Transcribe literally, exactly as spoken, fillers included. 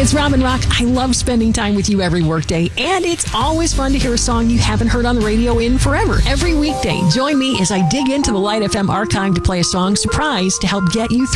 It's Robin Rock. I love spending time with you every workday, and it's always fun to hear a song you haven't heard on the radio in forever. Every weekday, join me as I dig into the Light F M archive to play a song surprise to help get you through